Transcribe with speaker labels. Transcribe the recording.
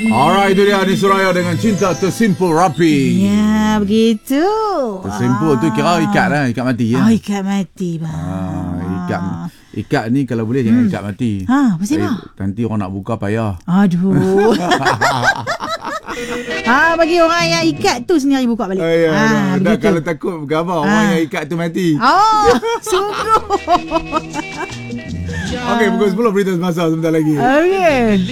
Speaker 1: Alright, itu dia Anis Suraya dengan Cinta Tersimpul Rapi.
Speaker 2: Ya, begitu.
Speaker 1: Tersimpul tu kira ikat lah, ikat mati ya.
Speaker 2: Oh, ikat mati bang.
Speaker 1: Ikat ni kalau boleh jangan ikat mati.
Speaker 2: Pasti bang.
Speaker 1: Nanti orang nak buka payah.
Speaker 2: Aduh. Bagi orang yang ikat tu sendiri buka balik.
Speaker 1: Kalau takut gambar orang yang ikat tu mati.
Speaker 2: Sungguh.
Speaker 1: Okey, pukul 10 berita semasa sebentar lagi.
Speaker 2: Okey.